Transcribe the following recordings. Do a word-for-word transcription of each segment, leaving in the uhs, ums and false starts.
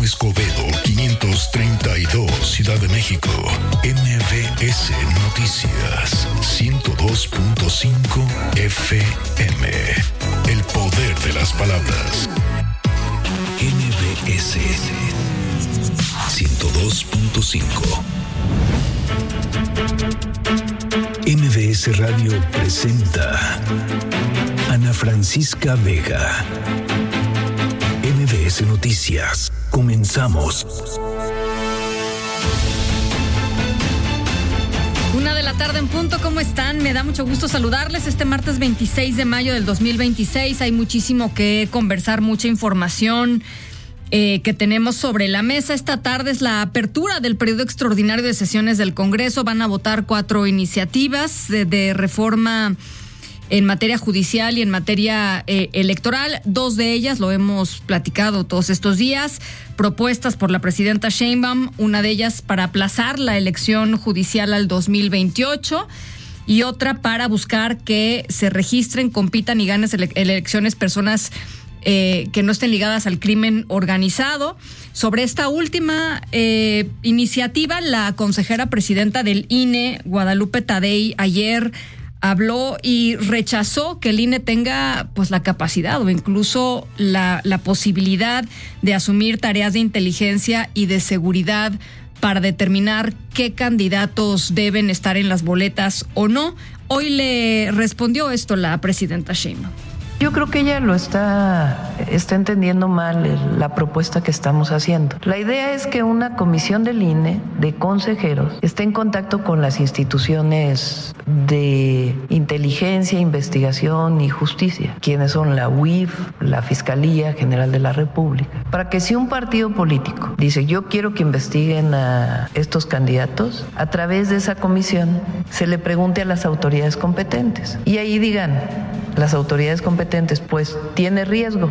Escobedo, quinientos treinta y dos, Ciudad de México. M V S Noticias, ciento dos punto cinco F M. El poder de las palabras. M V S ciento dos punto cinco. M V S Radio presenta Ana Francisca Vega. M V S Noticias. Comenzamos. Una de la tarde en punto, ¿cómo están? Me da mucho gusto saludarles este martes veintiséis de mayo del dos mil veintiséis. Hay muchísimo que conversar, mucha información eh, que tenemos sobre la mesa. Esta tarde es la apertura del periodo extraordinario de sesiones del Congreso. Van a votar cuatro iniciativas de, de reforma en materia judicial y en materia eh, electoral. Dos de ellas, lo hemos platicado todos estos días, propuestas por la presidenta Sheinbaum, una de ellas para aplazar la elección judicial al dos mil veintiocho y otra para buscar que se registren, compitan y ganen ele- elecciones personas eh, que no estén ligadas al crimen organizado. Sobre esta última eh, iniciativa, la consejera presidenta del I N E, Guadalupe Tadei, ayer habló y rechazó que el I N E tenga pues la capacidad o incluso la, la posibilidad de asumir tareas de inteligencia y de seguridad para determinar qué candidatos deben estar en las boletas o no. Hoy le respondió esto la presidenta Sheinbaum. Yo creo que ella lo está, está entendiendo mal el, la propuesta que estamos haciendo. La idea es que una comisión del I N E de consejeros esté en contacto con las instituciones de inteligencia, investigación y justicia, quienes son la U I F, la Fiscalía General de la República, para que si un partido político dice yo quiero que investiguen a estos candidatos, a través de esa comisión se le pregunte a las autoridades competentes y ahí digan las autoridades competentes, pues tiene riesgo.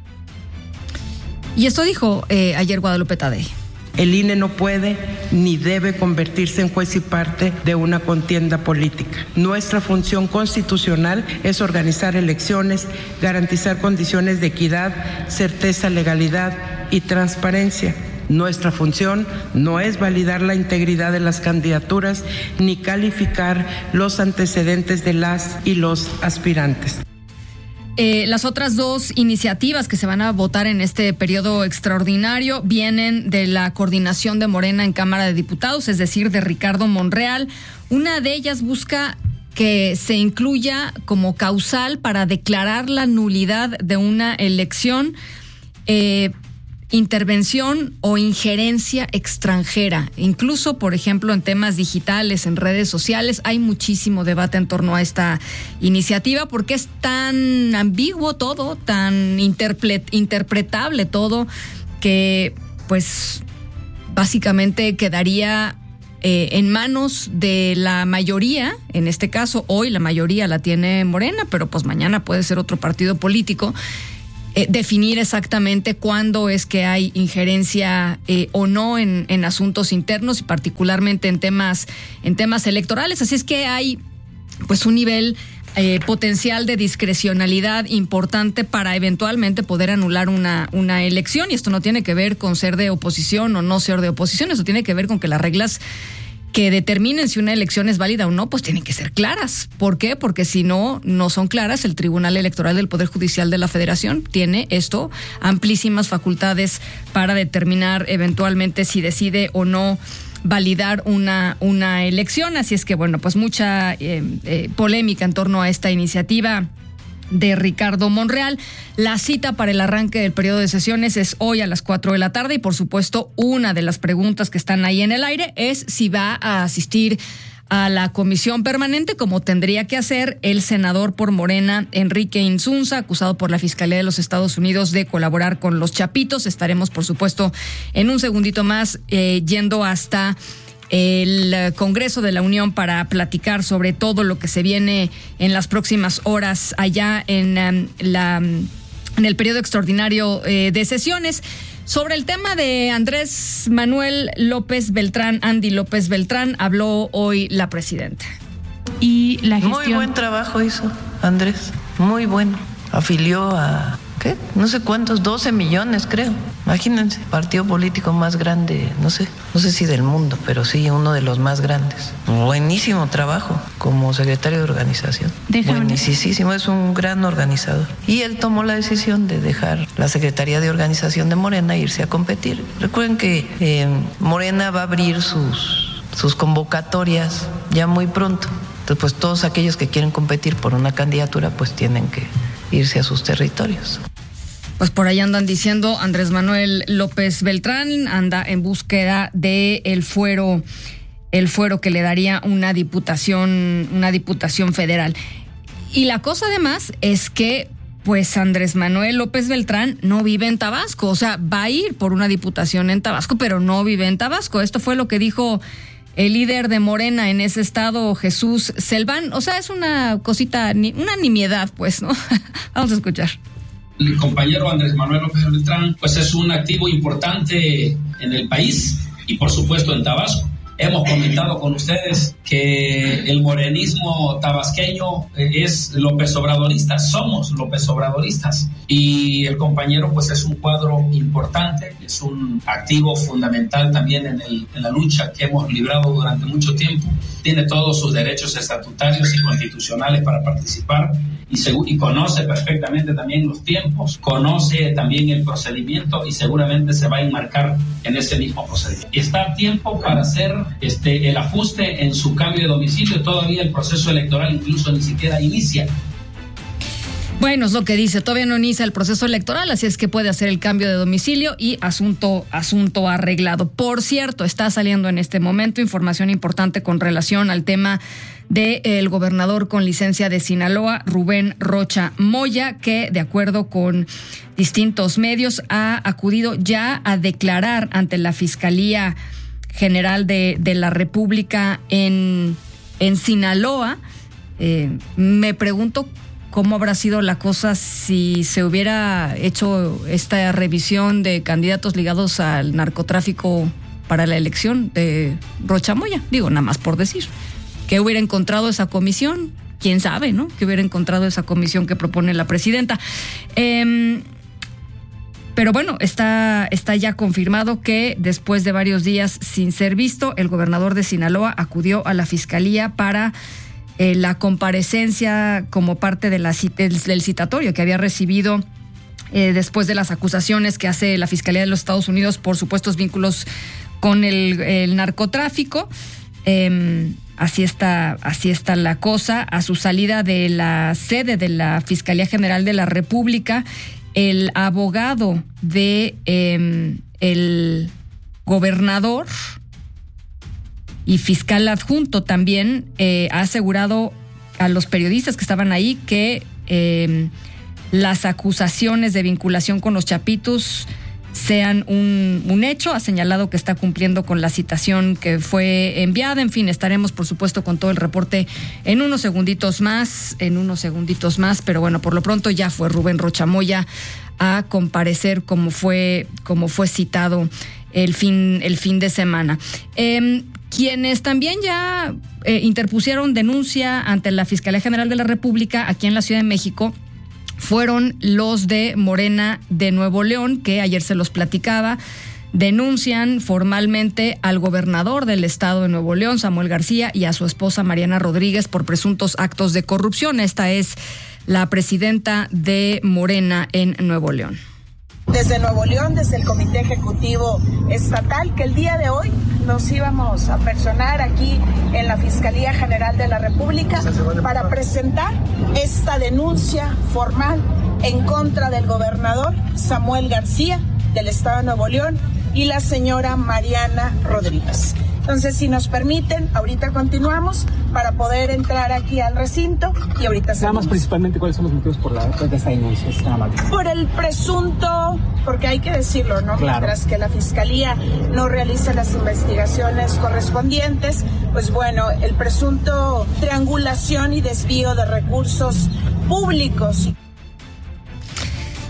Y esto dijo eh, ayer Guadalupe Tadei. El I N E no puede ni debe convertirse en juez y parte de una contienda política. Nuestra función constitucional es organizar elecciones, garantizar condiciones de equidad, certeza, legalidad y transparencia. Nuestra función no es validar la integridad de las candidaturas ni calificar los antecedentes de las y los aspirantes. Eh, las otras dos iniciativas que se van a votar en este periodo extraordinario vienen de la coordinación de Morena en Cámara de Diputados, es decir, de Ricardo Monreal. Una de ellas busca que se incluya como causal para declarar la nulidad de una elección eh, intervención o injerencia extranjera, incluso, por ejemplo, en temas digitales, en redes sociales. Hay muchísimo debate en torno a esta iniciativa porque es tan ambiguo todo, tan interpre- interpretable todo, que pues básicamente quedaría eh, en manos de la mayoría. En este caso, hoy la mayoría la tiene Morena, pero pues mañana puede ser otro partido político. Eh, definir exactamente cuándo es que hay injerencia eh, o no en, en asuntos internos y particularmente en temas, en temas electorales. Así es que hay pues un nivel eh, potencial de discrecionalidad importante para eventualmente poder anular una, una elección. Y esto no tiene que ver con ser de oposición o no ser de oposición, eso tiene que ver con que las reglas que determinen si una elección es válida o no, pues tienen que ser claras. ¿Por qué? Porque si no, no son claras, el Tribunal Electoral del Poder Judicial de la Federación tiene esto, amplísimas facultades para determinar eventualmente si decide o no validar una, una elección. Así es que, bueno, pues mucha eh, eh, polémica en torno a esta iniciativa de Ricardo Monreal. La cita para el arranque del periodo de sesiones es hoy a las cuatro de la tarde y, por supuesto, una de las preguntas que están ahí en el aire es si va a asistir a la comisión permanente, como tendría que hacer el senador por Morena, Enrique Insunza, acusado por la Fiscalía de los Estados Unidos de colaborar con los Chapitos. Estaremos, por supuesto, en un segundito más eh, yendo hasta el Congreso de la Unión para platicar sobre todo lo que se viene en las próximas horas allá en um, la en el periodo extraordinario eh, de sesiones. Sobre el tema de Andrés Manuel López Beltrán, Andy López Beltrán, habló hoy la presidenta. Y la gestión... Muy buen trabajo hizo Andrés, muy bueno. Afilió a, ¿qué? No sé cuántos, doce millones creo. Imagínense, partido político más grande, no sé, no sé si del mundo, pero sí uno de los más grandes. Buenísimo trabajo como secretario de organización. Buenísimo, es un gran organizador. Y él tomó la decisión de dejar la Secretaría de Organización de Morena e irse a competir. Recuerden que eh, Morena va a abrir sus, sus convocatorias ya muy pronto. Entonces, pues todos aquellos que quieren competir por una candidatura, pues tienen que irse a sus territorios. Pues por ahí andan diciendo, Andrés Manuel López Beltrán anda en búsqueda de el fuero, el fuero que le daría una diputación, una diputación federal. Y la cosa además es que, pues Andrés Manuel López Beltrán no vive en Tabasco, o sea, va a ir por una diputación en Tabasco, pero no vive en Tabasco. Esto fue lo que dijo el líder de Morena en ese estado, Jesús Selván. O sea, es una cosita, una nimiedad, pues, ¿no? Vamos a escuchar. El compañero Andrés Manuel López Beltrán, pues es un activo importante en el país y por supuesto en Tabasco. Hemos comentado con ustedes que el morenismo tabasqueño es López Obradorista, somos López Obradoristas, y el compañero pues es un cuadro importante, es un activo fundamental también en, el, en la lucha que hemos librado durante mucho tiempo, tiene todos sus derechos estatutarios y constitucionales para participar y, y conoce perfectamente también los tiempos, conoce también el procedimiento y seguramente se va a enmarcar en ese mismo procedimiento. Está a tiempo para hacer este, el ajuste en su cambio de domicilio, todavía el proceso electoral incluso ni siquiera inicia. Bueno, es lo que dice, todavía no inicia el proceso electoral, así es que puede hacer el cambio de domicilio y asunto, asunto arreglado. Por cierto, está saliendo en este momento información importante con relación al tema del gobernador con licencia de Sinaloa, Rubén Rocha Moya, que de acuerdo con distintos medios ha acudido ya a declarar ante la Fiscalía General de, de la República en, en Sinaloa. Eh, me pregunto cómo habrá sido la cosa si se hubiera hecho esta revisión de candidatos ligados al narcotráfico para la elección de Rocha Moya. Digo, nada más por decir. ¿Qué hubiera encontrado esa comisión? ¿Quién sabe, no? ¿Qué hubiera encontrado esa comisión que propone la presidenta? Eh, pero bueno, está, está ya confirmado que después de varios días sin ser visto, el gobernador de Sinaloa acudió a la fiscalía para eh, la comparecencia como parte de la, del, del citatorio que había recibido eh, después de las acusaciones que hace la Fiscalía de los Estados Unidos por supuestos vínculos con el, el narcotráfico. Eh, Así está, así está la cosa. A su salida de la sede de la Fiscalía General de la República, el abogado de eh, el gobernador y fiscal adjunto también eh, ha asegurado a los periodistas que estaban ahí que eh, las acusaciones de vinculación con los Chapitos sean un, un hecho. Ha señalado que está cumpliendo con la citación que fue enviada. En fin, estaremos por supuesto con todo el reporte en unos segunditos más, en unos segunditos más, pero bueno, por lo pronto ya fue Rubén Rocha Moya a comparecer como fue, como fue citado el fin, el fin de semana. Eh, quienes también ya eh, interpusieron denuncia ante la Fiscalía General de la República aquí en la Ciudad de México fueron los de Morena de Nuevo León, que ayer se los platicaba. Denuncian formalmente al gobernador del estado de Nuevo León, Samuel García, y a su esposa Mariana Rodríguez por presuntos actos de corrupción. Esta es la presidenta de Morena en Nuevo León. Desde Nuevo León, desde el Comité Ejecutivo Estatal, que el día de hoy nos íbamos a personar aquí en la Fiscalía General de la República para presentar esta denuncia formal en contra del gobernador Samuel García del estado de Nuevo León y la señora Mariana Rodríguez. Entonces, si nos permiten, ahorita continuamos para poder entrar aquí al recinto y ahorita Nada más principalmente, ¿cuáles son los motivos por la de esta denuncia? Por el presunto, porque hay que decirlo, ¿no? Claro. Mientras que la Fiscalía no realiza las investigaciones correspondientes, pues bueno, el presunto triangulación y desvío de recursos públicos.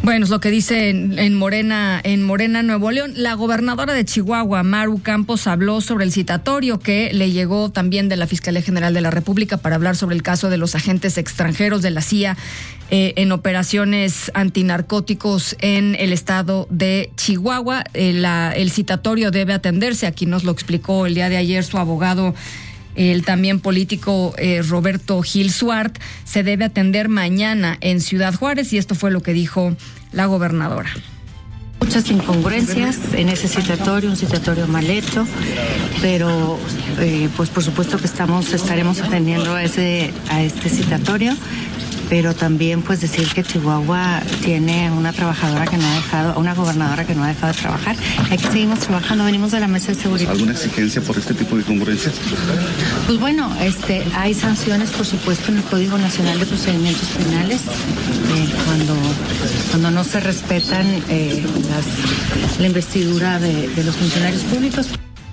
Bueno, es lo que dice en, en Morena, en Morena, Nuevo León. La gobernadora de Chihuahua, Maru Campos, habló sobre el citatorio que le llegó también de la Fiscalía General de la República para hablar sobre el caso de los agentes extranjeros de la C I A eh, en operaciones antinarcóticos en el estado de Chihuahua. Eh, la, el citatorio debe atenderse, aquí nos lo explicó el día de ayer su abogado, el también político eh, Roberto Gil Suart. Se debe atender mañana en Ciudad Juárez y esto fue lo que dijo la gobernadora. Muchas incongruencias en ese citatorio, un citatorio mal hecho, pero eh, pues por supuesto que estamos estaremos atendiendo a ese a este citatorio. Pero también pues decir que Chihuahua tiene una trabajadora que no ha dejado, una gobernadora que no ha dejado de trabajar. Aquí seguimos trabajando, venimos de la mesa de seguridad. ¿Alguna exigencia por este tipo de incongruencias? Pues bueno, este, hay sanciones por supuesto en el Código Nacional de Procedimientos Penales eh, cuando, cuando no se respetan eh, las, la investidura de, de los funcionarios públicos.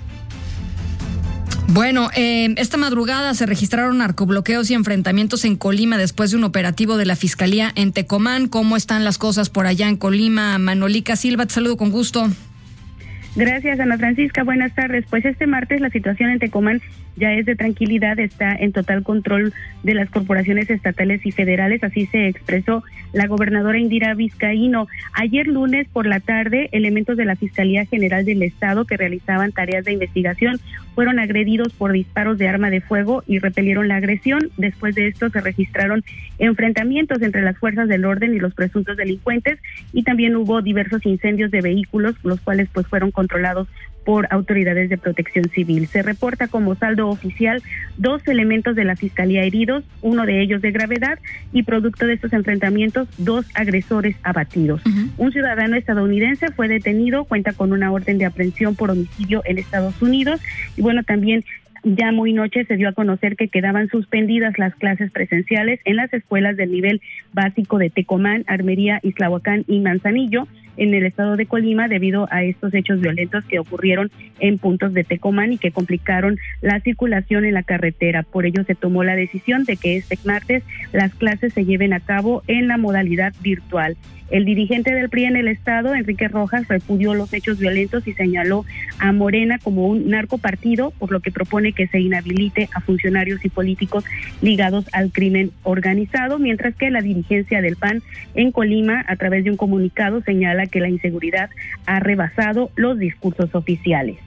Bueno, eh, esta madrugada se registraron narcobloqueos y enfrentamientos en Colima después de un operativo de la Fiscalía en Tecomán. ¿Cómo están las cosas por allá en Colima? Manolika Silva, te saludo con gusto. Gracias, Ana Francisca. Buenas tardes. Pues este martes la situación en Tecomán ya es de tranquilidad, está en total control de las corporaciones estatales y federales, así se expresó la gobernadora Indira Vizcaíno. Ayer lunes por la tarde, elementos de la Fiscalía General del Estado que realizaban tareas de investigación fueron agredidos por disparos de arma de fuego y repelieron la agresión. Después de esto se registraron enfrentamientos entre las fuerzas del orden y los presuntos delincuentes y también hubo diversos incendios de vehículos, los cuales pues fueron controlados por autoridades de protección civil. Se reporta como saldo oficial dos elementos de la Fiscalía heridos, uno de ellos de gravedad y producto de estos enfrentamientos, dos agresores abatidos. Uh-huh. Un ciudadano estadounidense fue detenido, cuenta con una orden de aprehensión por homicidio en Estados Unidos y bueno, también ya muy noche se dio a conocer que quedaban suspendidas las clases presenciales en las escuelas del nivel básico de Tecomán, Armería, Islahuacán y Manzanillo, en el estado de Colima, debido a estos hechos violentos que ocurrieron en puntos de Tecomán y que complicaron la circulación en la carretera. Por ello se tomó la decisión de que este martes las clases se lleven a cabo en la modalidad virtual. El dirigente del P R I en el estado, Enrique Rojas, repudió los hechos violentos y señaló a Morena como un narcopartido, por lo que propone que se inhabilite a funcionarios y políticos ligados al crimen organizado, mientras que la dirigencia del P A N en Colima, a través de un comunicado, señala que la inseguridad ha rebasado los discursos oficiales.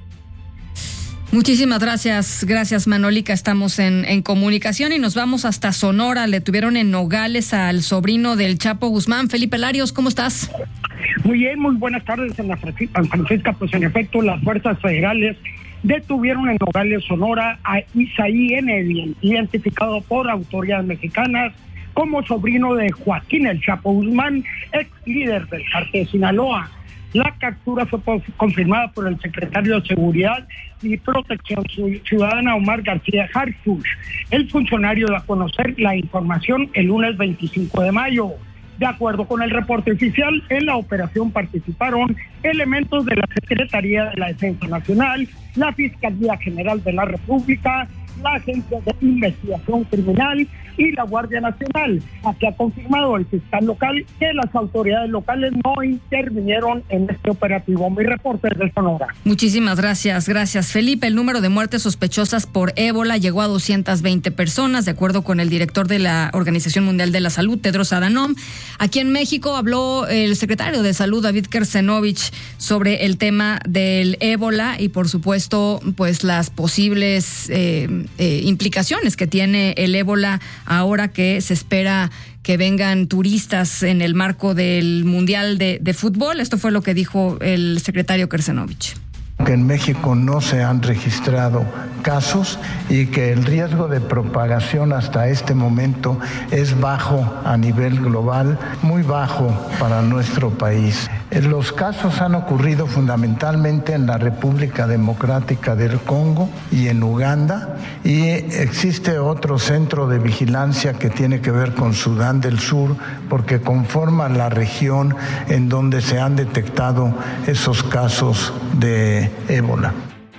Muchísimas gracias, gracias Manolika, estamos en, en comunicación y nos vamos hasta Sonora. Le tuvieron en Nogales al sobrino del Chapo Guzmán. Felipe Larios, ¿cómo estás? Muy bien, muy buenas tardes, Ana Francisca. Pues en efecto, las fuerzas federales detuvieron en Nogales, Sonora, a Isaí N., identificado por autoridades mexicanas como sobrino de Joaquín El Chapo Guzmán, ex líder del cártel de Sinaloa. La captura fue confirmada por el secretario de Seguridad y Protección Ciudadana, Omar García Harfuch. El funcionario dio a conocer la información el lunes veinticinco de mayo. De acuerdo con el reporte oficial, en la operación participaron elementos de la Secretaría de la Defensa Nacional, la Fiscalía General de la República, la Agencia de Investigación Criminal y la Guardia Nacional. Aquí ha confirmado el fiscal local que las autoridades locales no intervinieron en este operativo. Mi reporte de Sonora. Muchísimas gracias, gracias Felipe. El número de muertes sospechosas por ébola llegó a doscientas veinte personas, de acuerdo con el director de la Organización Mundial de la Salud, Tedros Adhanom. Aquí en México habló el secretario de Salud, David Kersenovich, sobre el tema del ébola y por supuesto pues las posibles eh, eh, implicaciones que tiene el ébola ahora que se espera que vengan turistas en el marco del Mundial de, de Fútbol. Esto fue lo que dijo el secretario Kersenovich. Que en México no se han registrado casos y que el riesgo de propagación hasta este momento es bajo a nivel global, muy bajo para nuestro país. Los casos han ocurrido fundamentalmente en la República Democrática del Congo y en Uganda, y existe otro centro de vigilancia que tiene que ver con Sudán del Sur, porque conforma la región en donde se han detectado esos casos de ébola.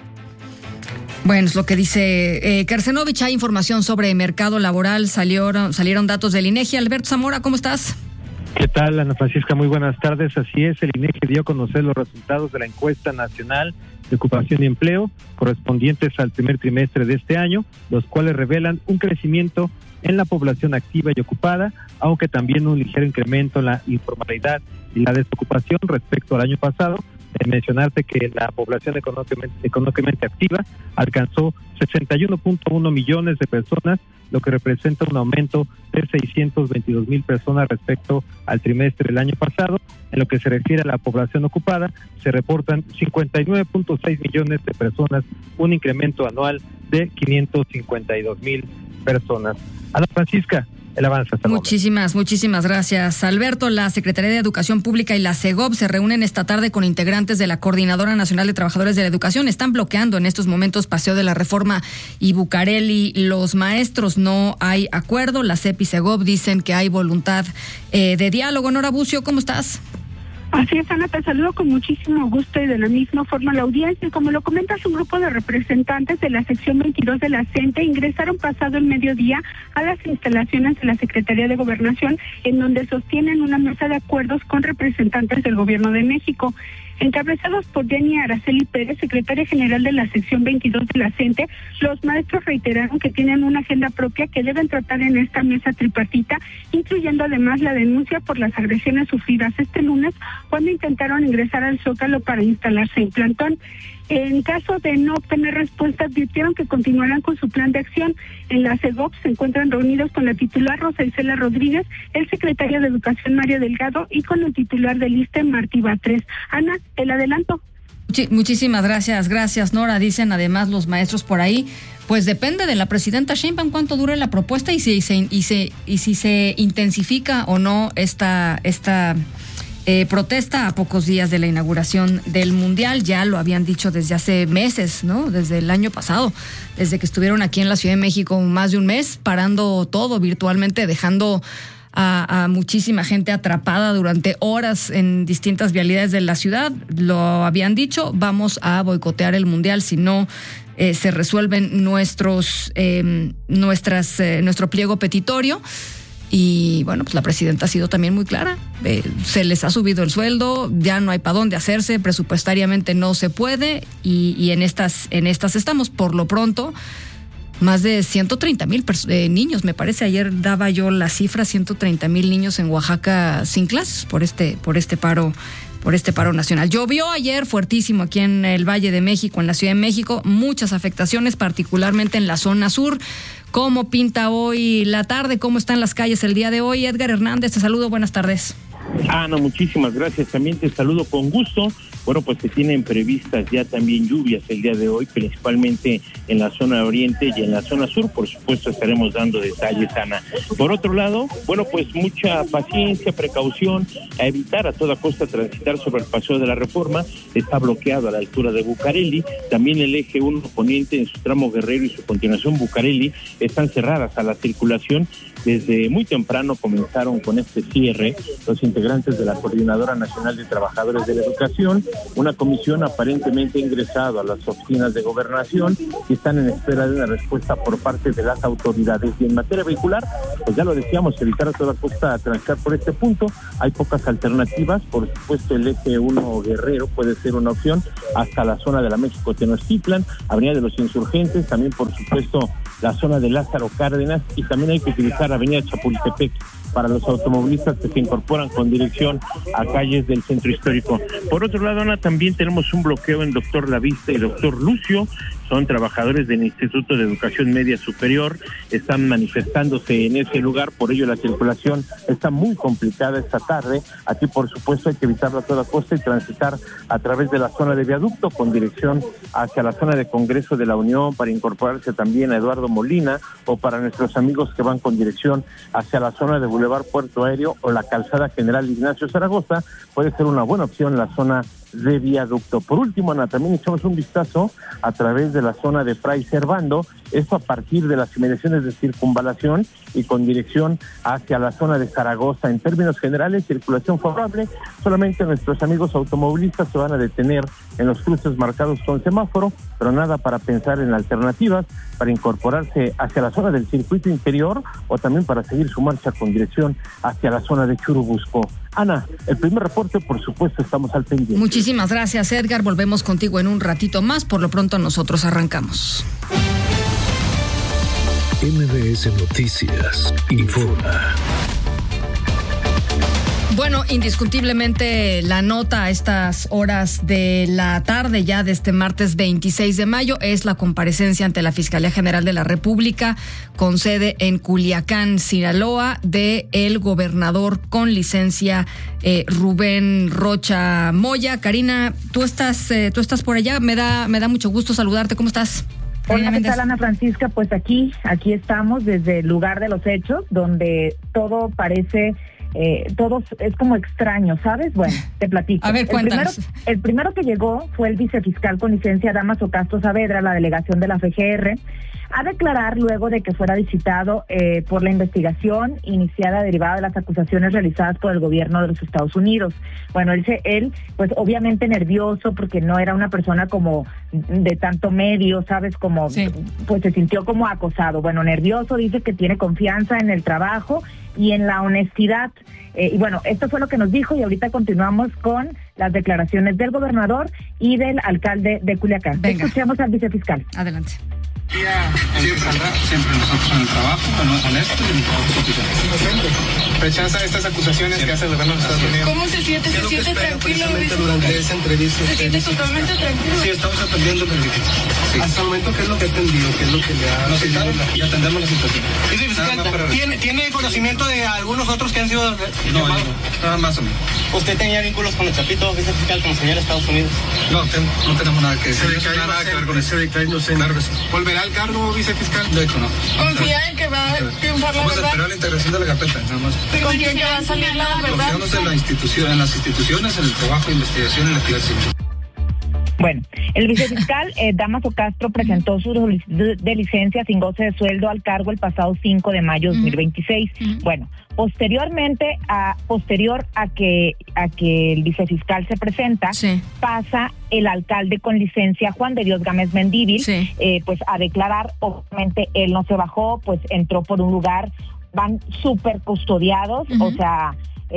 Bueno, es lo que dice eh, Kersenovich. Hay información sobre mercado laboral, salieron, salieron datos del INEGI. Alberto Zamora, ¿cómo estás? ¿Qué tal, Ana Francisca? Muy buenas tardes. Así es, el INEGI dio a conocer los resultados de la encuesta nacional de ocupación y empleo correspondientes al primer trimestre de este año, los cuales revelan un crecimiento en la población activa y ocupada, aunque también un ligero incremento en la informalidad y la desocupación respecto al año pasado. De mencionarse que la población económicamente, económicamente activa alcanzó sesenta y uno punto uno millones de personas, lo que representa un aumento de seiscientos veintidós mil personas respecto al trimestre del año pasado. En lo que se refiere a la población ocupada, se reportan cincuenta y nueve punto seis millones de personas, un incremento anual de quinientos cincuenta y dos mil personas. Ana Francisca, el avance hasta el Muchísimas, momento. muchísimas gracias, Alberto. La Secretaría de Educación Pública y la SEGOV se reúnen esta tarde con integrantes de la Coordinadora Nacional de Trabajadores de la Educación. Están bloqueando en estos momentos Paseo de la Reforma y Bucareli. Los maestros, no hay acuerdo. La C E P y SEGOV dicen que hay voluntad eh, de diálogo. Nora Bucio, ¿cómo estás? Así es, Ana, te saludo con muchísimo gusto y de la misma forma la audiencia. Y como lo comentas, un grupo de representantes de la sección veintidós de la CENTE ingresaron pasado el mediodía a las instalaciones de la Secretaría de Gobernación, en donde sostienen una mesa de acuerdos con representantes del Gobierno de México. Encabezados por Jenny Araceli Pérez, secretaria general de la sección veintidós de la CENTE, los maestros reiteraron que tienen una agenda propia que deben tratar en esta mesa tripartita, incluyendo además la denuncia por las agresiones sufridas este lunes cuando intentaron ingresar al Zócalo para instalarse en plantón. En caso de no obtener respuesta, advirtieron que continuarán con su plan de acción. En la SEGOV se encuentran reunidos con la titular Rosa Isela Rodríguez, el secretario de Educación Mario Delgado y con el titular del ISSSTE Martí Batres. Ana, el adelanto. Muchísimas gracias, gracias Nora. Dicen además los maestros por ahí, pues depende de la presidenta Sheinbaum cuánto dure la propuesta y si se y se y si se intensifica o no esta esta Eh, protesta a pocos días de la inauguración del Mundial. Ya lo habían dicho desde hace meses, ¿no? Desde el año pasado, desde que estuvieron aquí en la Ciudad de México más de un mes, parando todo virtualmente, dejando a, a muchísima gente atrapada durante horas en distintas vialidades de la ciudad. Lo habían dicho, vamos a boicotear el Mundial si no eh, se resuelven nuestros eh, nuestras eh, nuestro pliego petitorio. Y bueno, pues la presidenta ha sido también muy clara. Eh, se les ha subido el sueldo, ya no hay para dónde hacerse, presupuestariamente no se puede y, y en estas en estas estamos. Por lo pronto, más de ciento treinta mil eh, niños, me parece, ayer daba yo la cifra, ciento treinta mil niños en Oaxaca sin clases por este por este paro por este paro nacional. Llovió ayer fuertísimo aquí en el Valle de México, en la Ciudad de México, muchas afectaciones, particularmente en la zona sur. ¿Cómo pinta hoy la tarde? ¿Cómo están las calles el día de hoy? Edgar Hernández, te saludo, buenas tardes. Ah, no, muchísimas gracias, también te saludo con gusto. Bueno, pues se tienen previstas ya también lluvias el día de hoy, principalmente en la zona oriente y en la zona sur. Por supuesto estaremos dando detalles, Ana. Por otro lado, bueno, pues mucha paciencia, precaución, a evitar a toda costa transitar sobre el Paseo de la Reforma. Está bloqueado a la altura de Bucareli. También el eje uno poniente en su tramo Guerrero y su continuación Bucareli están cerradas a la circulación. Desde muy temprano comenzaron con este cierre los integrantes de la Coordinadora Nacional de Trabajadores de la Educación. Una comisión aparentemente ha ingresado a las oficinas de gobernación y están en espera de una respuesta por parte de las autoridades. Y en materia vehicular, pues ya lo decíamos, evitar a toda costa transitar por este punto. Hay pocas alternativas. Por supuesto, el eje uno Guerrero puede ser una opción hasta la zona de la México-Tenochtitlan, Avenida de los Insurgentes, también por supuesto la zona de Lázaro Cárdenas, y también hay que utilizar Avenida Chapultepec para los automovilistas que se incorporan con dirección a calles del centro histórico. Por otro lado, Ana, también tenemos un bloqueo en Doctor Lavista y Doctor Lucio. Son trabajadores del Instituto de Educación Media Superior, están manifestándose en ese lugar, por ello la circulación está muy complicada esta tarde. Aquí, por supuesto, hay que evitarlo a toda costa y transitar a través de la zona de Viaducto con dirección hacia la zona de Congreso de la Unión para incorporarse también a Eduardo Molina, o para nuestros amigos que van con dirección hacia la zona de Boulevard Puerto Aéreo o la calzada General Ignacio Zaragoza, puede ser una buena opción la zona de viaducto. Por último, Ana, también echamos un vistazo a través de la zona de Fray Servando, esto a partir de las inmediaciones de circunvalación y con dirección hacia la zona de Zaragoza. En términos generales, circulación favorable, solamente nuestros amigos automovilistas se van a detener en los cruces marcados con semáforo, pero nada para pensar en alternativas, para incorporarse hacia la zona del circuito interior o también para seguir su marcha con dirección hacia la zona de Churubusco. Ana, el primer reporte, por supuesto, estamos al pendiente. Muchísimas gracias, Edgar. Volvemos contigo en un ratito más. Por lo pronto, nosotros arrancamos. M B S Noticias informa. Bueno, indiscutiblemente la nota a estas horas de la tarde, ya de este martes veintiséis de mayo, es la comparecencia ante la Fiscalía General de la República, con sede en Culiacán, Sinaloa, de el gobernador con licencia eh, Rubén Rocha Moya. Karina, tú estás, eh, tú estás por allá. Me da, me da mucho gusto saludarte. ¿Cómo estás? Hola, ¿qué tal, Ana Francisca? Pues aquí, aquí estamos desde el lugar de los hechos, donde todo parece, eh, todo es como extraño, ¿sabes? Bueno, te platico. A ver, cuéntanos. El primero, el primero que llegó fue el vicefiscal con licencia Dámaso Castro Saavedra, la delegación de la F G R, a declarar luego de que fuera visitado eh, por la investigación iniciada derivada de las acusaciones realizadas por el gobierno de los Estados Unidos. Bueno, él, se, él pues obviamente nervioso porque no era una persona como de tanto medio, ¿sabes? Como, sí. Pues se sintió como acosado. Bueno, nervioso, dice que tiene confianza en el trabajo y en la honestidad. Eh, y bueno, esto fue lo que nos dijo y ahorita continuamos con las declaraciones del gobernador y del alcalde de Culiacán. Venga. Escuchemos al vicefiscal. Adelante. Siempre, siempre nosotros en el trabajo, honesto y en trabajo constitucional. ¿Rechaza estas acusaciones sí. que hace el gobierno de Estados Unidos? ¿Cómo se siente? ¿Se siente tranquilo? Durante esa entrevista. ¿Se siente totalmente tranquilo? Sí, estamos atendiendo el verificado. Sí. Hasta el momento, ¿qué es lo que ha atendido? ¿Qué es lo que le ha... Nos citaron y atendemos la situación. ¿Tiene, ¿Tiene conocimiento de algunos otros que han sido... No, no, nada más o menos. ¿Usted tenía vínculos con el Chapito, vicefiscal, con el señor Estados Unidos? No, ten, no tenemos nada que decir. No tiene nada que ver con eso. No sé. Claro que sí. ¿Volverá al cargo vicefiscal? De hecho, no. ¿Confía en que va a triunfar la Vamos verdad? a esperar la integración de la carpeta, nada más. ¿Confía en que va a salir la verdad? Confiamos en la institución, en las instituciones, en el trabajo de investigación, en la actividad civil. Bueno, el vicefiscal eh, Dámaso Castro presentó su solicitud de licencia sin goce de sueldo al cargo el pasado cinco de mayo de dos mil veintiséis. Uh-huh. Bueno, posteriormente, a posterior a que a que el vicefiscal se presenta, sí. pasa el alcalde con licencia Juan de Dios Gámez Mendívil, sí. eh, pues a declarar. Obviamente él no se bajó, pues entró por un lugar, van súper custodiados, uh-huh. o sea...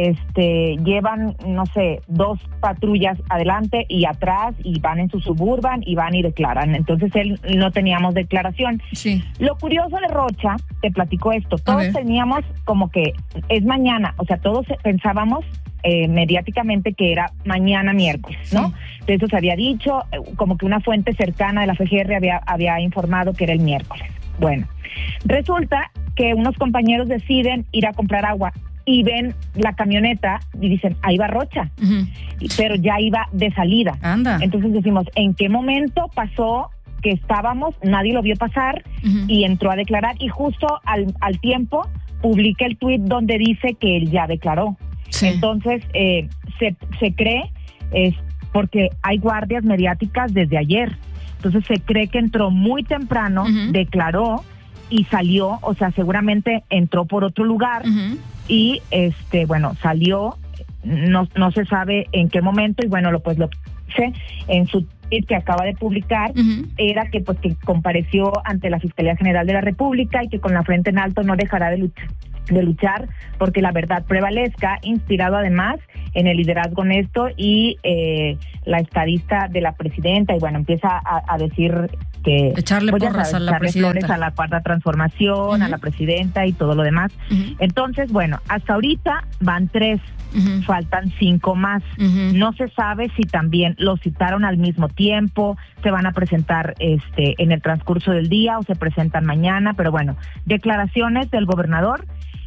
Este, llevan, no sé, dos patrullas adelante y atrás y van en su Suburban y van y declaran. Entonces él no teníamos declaración. Sí. Lo curioso de Rocha, te platico esto, todos teníamos como que es mañana, o sea, todos pensábamos eh, mediáticamente que era mañana miércoles, ¿no? Sí. Entonces se había dicho, como que una fuente cercana de la F G R había, había informado que era el miércoles. Bueno, resulta que unos compañeros deciden ir a comprar agua y ven la camioneta y dicen, ahí va Rocha, uh-huh. pero ya iba de salida. Anda. Entonces decimos, ¿en qué momento pasó que estábamos, nadie lo vio pasar uh-huh. y entró a declarar? Y justo al, al tiempo publica el tuit donde dice que él ya declaró. Sí. Entonces eh, se, se cree, es porque hay guardias mediáticas desde ayer, entonces se cree que entró muy temprano, uh-huh. declaró y salió, o sea, seguramente entró por otro lugar, uh-huh. y este, bueno, salió, no, no se sabe en qué momento, y bueno, lo pues lo sé, en su tweet que acaba de publicar, uh-huh. era que pues que compareció ante la Fiscalía General de la República y que con la frente en alto no dejará de luchar, de luchar porque la verdad prevalezca, inspirado además en el liderazgo honesto y eh, la estadista de la presidenta, y bueno, empieza a, a decir que echarle pues, porras sabes, a la echarle presidenta, flores a la cuarta transformación, uh-huh. a la presidenta y todo lo demás. Uh-huh. Entonces, bueno, hasta ahorita van tres, uh-huh. faltan cinco más. Uh-huh. No se sabe si también los citaron al mismo tiempo, se van a presentar este en el transcurso del día o se presentan mañana, pero bueno, declaraciones del gobernador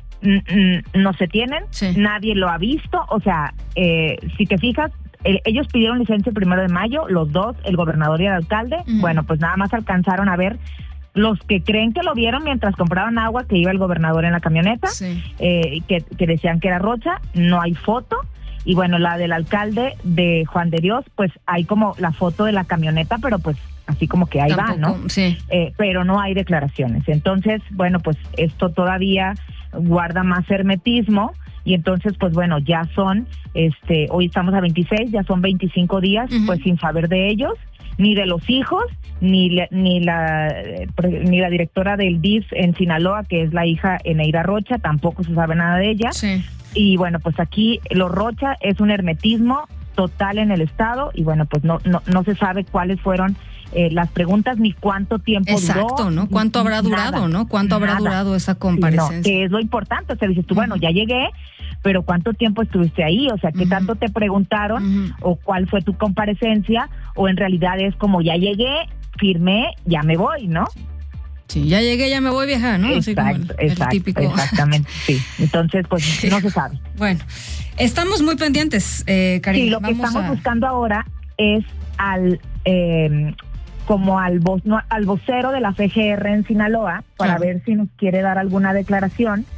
no se tienen, sí. nadie lo ha visto, o sea, eh, si te fijas, el, ellos pidieron licencia el primero de mayo, los dos, el gobernador y el alcalde, uh-huh. bueno, pues nada más alcanzaron a ver los que creen que lo vieron mientras compraban agua, que iba el gobernador en la camioneta, sí. eh, que, que decían que era Rocha, no hay foto, Y bueno, la del alcalde de Juan de Dios, pues hay como la foto de la camioneta, pero pues así como que ahí Tampoco, va, ¿no? Sí. Eh, pero no hay declaraciones. Entonces, bueno, pues esto todavía guarda más hermetismo. Y entonces, pues bueno, ya son, este, hoy estamos a veintiséis, ya son veinticinco días, uh-huh. pues sin saber de ellos, ni de los hijos, ni la, ni la ni la directora del D I F en Sinaloa, que es la hija Eneida Rocha, tampoco se sabe nada de ella. Sí. Y bueno, pues aquí lo Rocha es un hermetismo total en el estado, y bueno, pues no, no, no se sabe cuáles fueron Eh, las preguntas ni cuánto tiempo Exacto, duró. ¿no? ¿Cuánto habrá durado, nada, no? ¿Cuánto habrá nada. durado esa comparecencia? Sí, no, que es lo importante, o sea, dices tú, uh-huh. bueno, ya llegué, pero ¿cuánto tiempo estuviste ahí? O sea, ¿qué uh-huh. tanto te preguntaron? Uh-huh. ¿O cuál fue tu comparecencia? ¿O en realidad es como, ya llegué, firmé, ya me voy, ¿no? Sí, ya llegué, ya me voy, vieja, ¿no? Exacto, Así como el, exacto, el típico. Exactamente, sí. Entonces, pues, no se sabe. Bueno, estamos muy pendientes, eh, Karina. Sí, lo Vamos que estamos a... buscando ahora es al... Eh, como al, vo, no, al vocero de la F G R en Sinaloa, para claro. ver si nos quiere dar alguna declaración,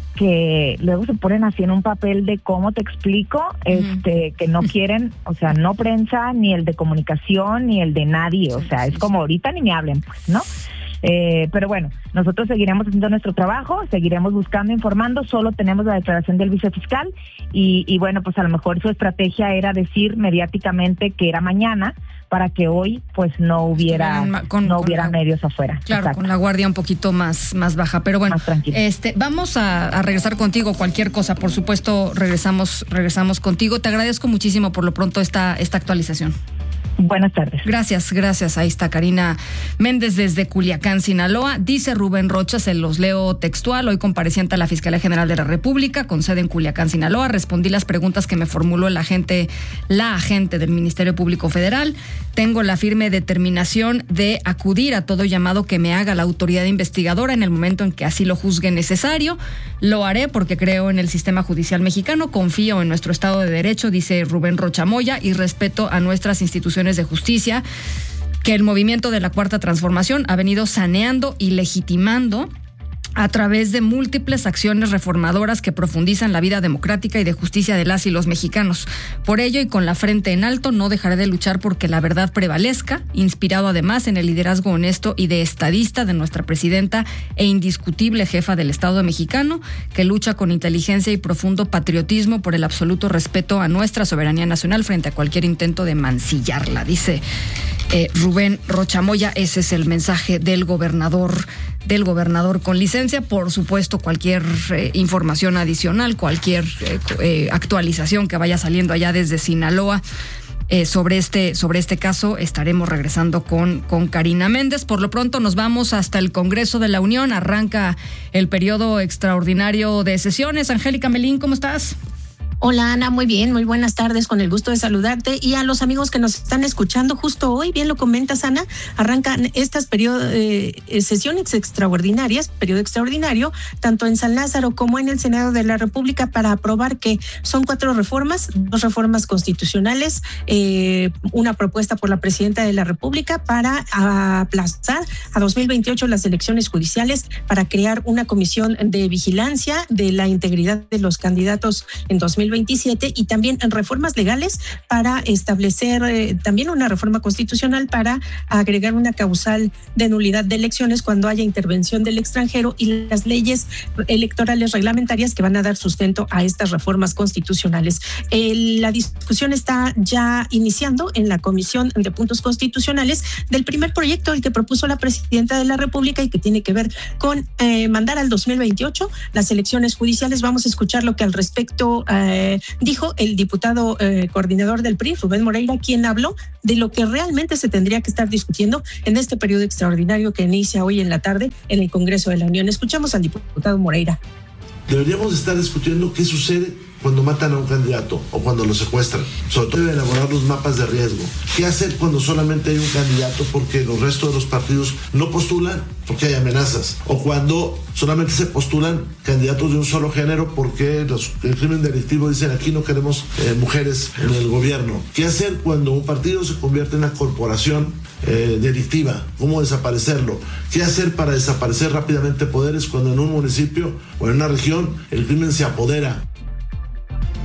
que luego se ponen así en un papel de cómo te explico, uh-huh. este que no quieren, o sea, no prensa, ni el de comunicación, ni el de nadie, o sea, sí, es sí, como sí. ahorita ni me hablen, pues, ¿no? Eh, pero bueno, nosotros seguiremos haciendo nuestro trabajo, seguiremos buscando, informando, solo tenemos la declaración del vicefiscal y, y bueno, pues a lo mejor su estrategia era decir mediáticamente que era mañana, para que hoy pues no hubiera con, no con hubiera la, medios afuera. Claro, Exacto. con la guardia un poquito más más baja, pero bueno, este vamos a, a regresar contigo, cualquier cosa, por supuesto, regresamos regresamos contigo. Te agradezco muchísimo por lo pronto esta esta actualización. Buenas tardes. Gracias, gracias. Ahí está Karina Méndez desde Culiacán, Sinaloa. Dice Rubén Rocha, se los leo textual, hoy compareciente a la Fiscalía General de la República, con sede en Culiacán, Sinaloa. Respondí las preguntas que me formuló el agente, la agente del Ministerio Público Federal. Tengo la firme determinación de acudir a todo llamado que me haga la autoridad investigadora en el momento en que así lo juzgue necesario. Lo haré porque creo en el sistema judicial mexicano, confío en nuestro Estado de Derecho, dice Rubén Rocha Moya, y respeto a nuestras instituciones de justicia, que el movimiento de la Cuarta Transformación ha venido saneando y legitimando a través de múltiples acciones reformadoras que profundizan la vida democrática y de justicia de las y los mexicanos. Por ello, y con la frente en alto, no dejaré de luchar porque la verdad prevalezca, inspirado además en el liderazgo honesto y de estadista de nuestra presidenta e indiscutible jefa del Estado mexicano, que lucha con inteligencia y profundo patriotismo por el absoluto respeto a nuestra soberanía nacional frente a cualquier intento de mancillarla, dice eh, Rubén Rocha Moya. Ese es el mensaje del gobernador del gobernador con licencia. Por supuesto, cualquier eh, información adicional, cualquier eh, eh, actualización que vaya saliendo allá desde Sinaloa eh, sobre este sobre este caso, estaremos regresando con, con Karina Méndez. Por lo pronto nos vamos hasta el Congreso de la Unión. Arranca el periodo extraordinario de sesiones. Angélica Melín, ¿cómo estás? Hola Ana, muy bien, muy buenas tardes, con el gusto de saludarte y a los amigos que nos están escuchando justo hoy, bien lo comentas Ana, arrancan estas periodo, eh, sesiones extraordinarias, periodo extraordinario, tanto en San Lázaro como en el Senado de la República para aprobar que son cuatro reformas, dos reformas constitucionales, eh, una propuesta por la Presidenta de la República para aplazar a dos mil veintiocho las elecciones judiciales, para crear una comisión de vigilancia de la integridad de los candidatos en dos mil veintisiete y también en reformas legales para establecer eh, también una reforma constitucional para agregar una causal de nulidad de elecciones cuando haya intervención del extranjero y las leyes electorales reglamentarias que van a dar sustento a estas reformas constitucionales. Eh, la discusión está ya iniciando en la Comisión de Puntos Constitucionales del primer proyecto, el que propuso la Presidenta de la República y que tiene que ver con eh, mandar al dos mil veintiocho las elecciones judiciales. Vamos a escuchar lo que al respecto eh, Eh, dijo el diputado eh, coordinador del P R I, Rubén Moreira, quien habló de lo que realmente se tendría que estar discutiendo en este periodo extraordinario que inicia hoy en la tarde en el Congreso de la Unión. Escuchamos al diputado Moreira. Deberíamos estar discutiendo qué sucede cuando matan a un candidato o cuando lo secuestran. Sobre todo deben elaborar los mapas de riesgo. ¿Qué hacer cuando solamente hay un candidato porque los restos de los partidos no postulan porque hay amenazas? O cuando solamente se postulan candidatos de un solo género porque los, el crimen delictivo dicen aquí no queremos eh, mujeres en el gobierno. ¿Qué hacer cuando un partido se convierte en una corporación eh, delictiva? ¿Cómo desaparecerlo? ¿Qué hacer para desaparecer rápidamente poderes cuando en un municipio o en una región el crimen se apodera?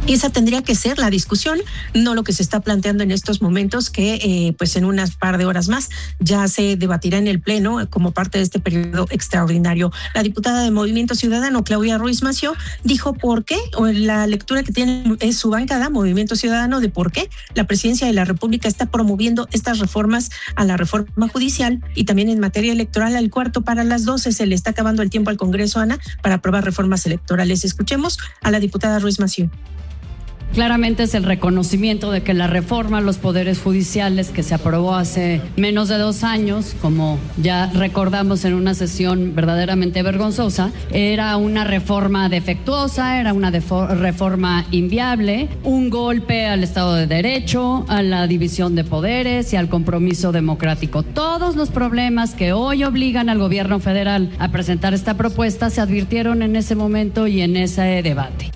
Esa tendría que ser la discusión, no lo que se está planteando en estos momentos, que eh, pues en unas par de horas más ya se debatirá en el Pleno como parte de este periodo extraordinario. La diputada de Movimiento Ciudadano, Claudia Ruiz Massieu, dijo por qué, o la lectura que tiene es su bancada, Movimiento Ciudadano, de por qué la Presidencia de la República está promoviendo estas reformas a la reforma judicial y también en materia electoral. Al cuarto para las doce se le está acabando el tiempo al Congreso, Ana, para aprobar reformas electorales. Escuchemos a la diputada Ruiz Massieu. Claramente es el reconocimiento de que la reforma a los poderes judiciales que se aprobó hace menos de dos años, como ya recordamos en una sesión verdaderamente vergonzosa, era una reforma defectuosa, era una defo- reforma inviable, un golpe al Estado de Derecho, a la división de poderes y al compromiso democrático. Todos los problemas que hoy obligan al gobierno federal a presentar esta propuesta se advirtieron en ese momento y en ese debate.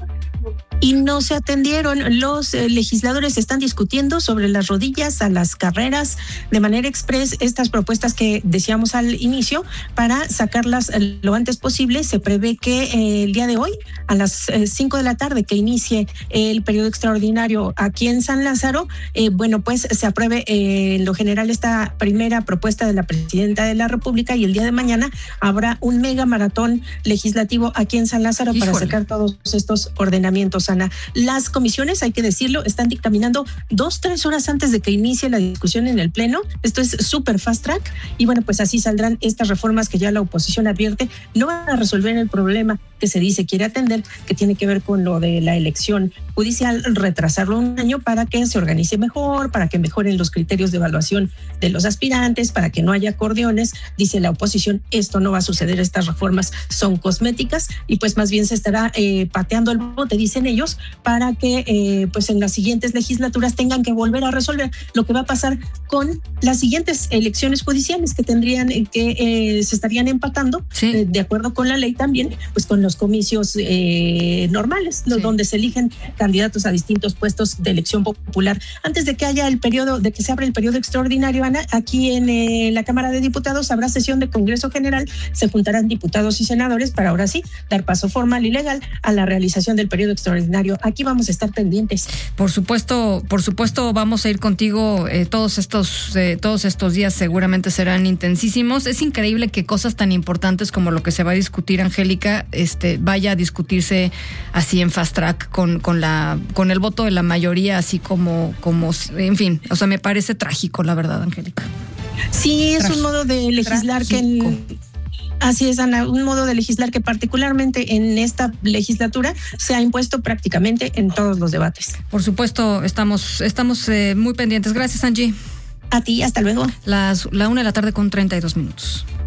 Y no se atendieron. Los eh, legisladores están discutiendo sobre las rodillas a las carreras de manera express estas propuestas que decíamos al inicio para sacarlas lo antes posible. Se prevé que eh, el día de hoy a las cinco de la tarde que inicie el periodo extraordinario aquí en San Lázaro, eh, bueno, pues se apruebe eh, en lo general esta primera propuesta de la Presidenta de la República y el día de mañana habrá un mega maratón legislativo aquí en San Lázaro. Híjole. Para sacar todos estos ordenamientos. Ana. Las comisiones, hay que decirlo, están dictaminando dos, tres horas antes de que inicie la discusión en el Pleno. Esto es súper fast track y bueno, pues así saldrán estas reformas que ya la oposición advierte no van a resolver el problema que se dice quiere atender, que tiene que ver con lo de la elección judicial, retrasarlo un año para que se organice mejor, para que mejoren los criterios de evaluación de los aspirantes, para que no haya acordeones. Dice la oposición, esto no va a suceder, estas reformas son cosméticas y pues más bien se estará eh, pateando el bote, dicen ellos, para que eh, pues en las siguientes legislaturas tengan que volver a resolver lo que va a pasar con las siguientes elecciones judiciales que tendrían eh, que eh, se estarían empatando, sí. eh, de acuerdo con la ley también, pues con los comicios eh, normales, los sí. donde se eligen candidatos a distintos puestos de elección popular. Antes de que haya el periodo, de que se abra el periodo extraordinario, Ana, aquí en eh, la Cámara de Diputados habrá sesión de Congreso General, se juntarán diputados y senadores para ahora sí dar paso formal y legal a la realización del periodo extraordinario. Aquí vamos a estar pendientes. Por supuesto, por supuesto vamos a ir contigo eh, todos estos eh, todos estos días, seguramente serán intensísimos. Es increíble que cosas tan importantes como lo que se va a discutir, Angélica, este vaya a discutirse así en fast track con con la con el voto de la mayoría, así como como en fin, o sea, me parece trágico, la verdad, Angélica. Sí, es trágico. Un modo de legislar trágico. que en, Así es, Ana, un modo de legislar que particularmente en esta legislatura se ha impuesto prácticamente en todos los debates. Por supuesto, estamos estamos eh, muy pendientes. Gracias, Angie. A ti, hasta luego. Las, la una de la tarde con treinta y dos minutos.